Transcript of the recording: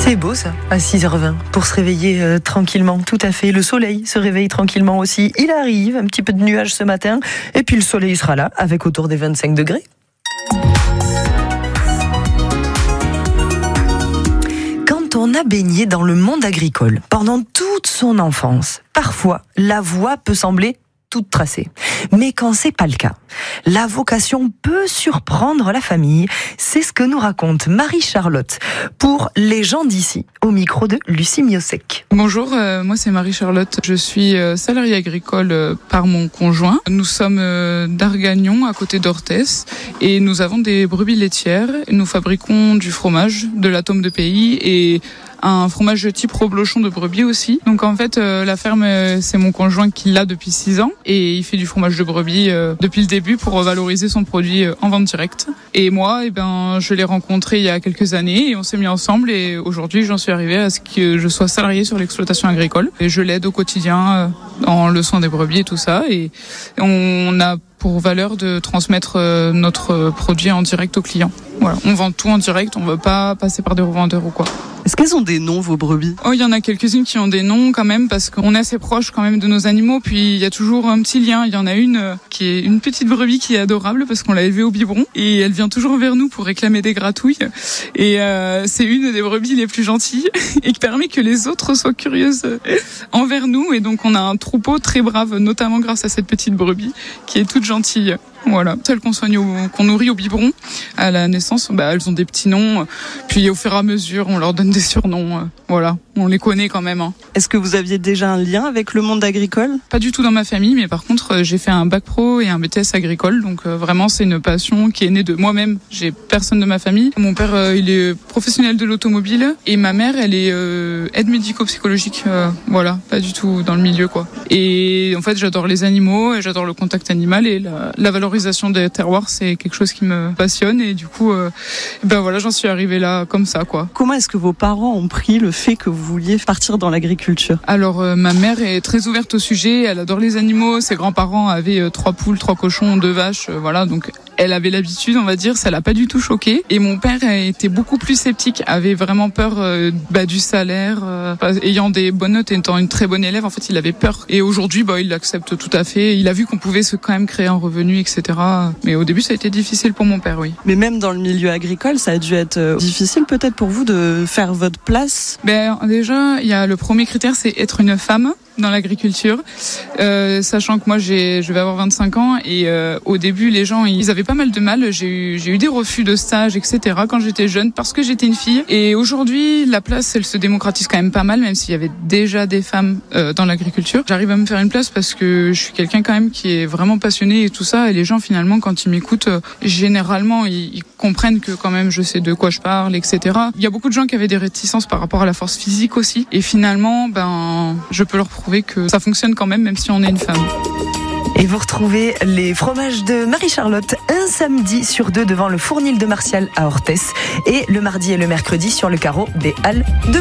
C'est beau ça, à 6h20, pour se réveiller tranquillement, tout à fait. Le soleil se réveille tranquillement aussi. Il arrive, un petit peu de nuages ce matin, et puis le soleil sera là, avec autour des 25 degrés. Quand on a baigné dans le monde agricole pendant toute son enfance, parfois la voie peut sembler toute tracée. Mais quand c'est pas le cas, la vocation peut surprendre la famille. C'est ce que nous raconte Marie-Charlotte pour Les gens d'ici, au micro de Lucie Miosek. Bonjour, moi c'est Marie-Charlotte. Je suis salariée agricole par mon conjoint. Nous sommes d'Argagnon, à côté d'Orthès, et nous avons des brebis laitières. Nous fabriquons du fromage, de la tome de pays et un fromage de type reblochon de brebis aussi. Donc en fait, la ferme, c'est mon conjoint qui l'a depuis 6 ans et il fait du fromage de brebis depuis le début pour valoriser son produit en vente directe. Et moi, je l'ai rencontré il y a quelques années et on s'est mis ensemble et aujourd'hui, j'en suis arrivée à ce que je sois salariée sur l'exploitation agricole et je l'aide au quotidien dans le soin des brebis et tout ça. Et on a pour valeur de transmettre notre produit en direct aux clients. Voilà, on vend tout en direct, on ne veut pas passer par des revendeurs ou quoi. Est-ce qu'elles ont des noms, vos brebis ? Oh, il y en a quelques-unes qui ont des noms quand même parce qu'on est assez proche quand même de nos animaux. Puis il y a toujours un petit lien. Il y en a une qui est une petite brebis qui est adorable parce qu'on l'a élevée au biberon et elle vient toujours vers nous pour réclamer des gratouilles. Et c'est une des brebis les plus gentilles et qui permet que les autres soient curieuses envers nous. Et donc on a un troupeau très brave, notamment grâce à cette petite brebis qui est toute gentille. Voilà, celles qu'on soigne, qu'on nourrit au biberon à la naissance, elles ont des petits noms. Puis au fur et à mesure, on leur donne des surnoms. Voilà, on les connaît quand même. Est-ce que vous aviez déjà un lien avec le monde agricole ? Pas du tout dans ma famille, mais par contre, j'ai fait un bac pro et un BTS agricole. Donc vraiment, c'est une passion qui est née de moi-même. J'ai personne de ma famille. Mon père, il est professionnel de l'automobile et ma mère, elle est aide médico-psychologique. Voilà, pas du tout dans le milieu quoi. Et en fait, j'adore les animaux, et j'adore le contact animal et la valorisation des terroirs, c'est quelque chose qui me passionne et du coup, voilà, j'en suis arrivée là comme ça quoi. Comment est-ce que vos parents ont pris le fait que vous vouliez partir dans l'agriculture ? Alors, ma mère est très ouverte au sujet, elle adore les animaux, ses grands-parents avaient 3 poules, 3 cochons, 2 vaches, voilà, donc elle avait l'habitude, on va dire, ça l'a pas du tout choqué. Et mon père était beaucoup plus sceptique, avait vraiment peur du salaire, ayant des bonnes notes et étant une très bonne élève, en fait, il avait peur. Et aujourd'hui, il l'accepte tout à fait. Il a vu qu'on pouvait quand même créer un revenu, etc. Mais au début, ça a été difficile pour mon père, oui. Mais même dans le milieu agricole, ça a dû être difficile peut-être pour vous de faire votre place ? Déjà, il y a le premier critère, c'est être une femme dans l'agriculture, sachant que moi je vais avoir 25 ans et au début les gens ils avaient pas mal de mal, j'ai eu des refus de stage etc. quand j'étais jeune parce que j'étais une fille et aujourd'hui la place elle se démocratise quand même pas mal même s'il y avait déjà des femmes dans l'agriculture. J'arrive à me faire une place parce que je suis quelqu'un quand même qui est vraiment passionné et tout ça et les gens finalement quand ils m'écoutent généralement ils comprennent que quand même je sais de quoi je parle etc. Il y a beaucoup de gens qui avaient des réticences par rapport à la force physique aussi et finalement je peux leur prouver que ça fonctionne quand même si on est une femme. Et vous retrouvez les fromages de Marie-Charlotte un samedi sur 2 devant le Fournil de Martial à Orthès et le mardi et le mercredi sur le carreau des Halles de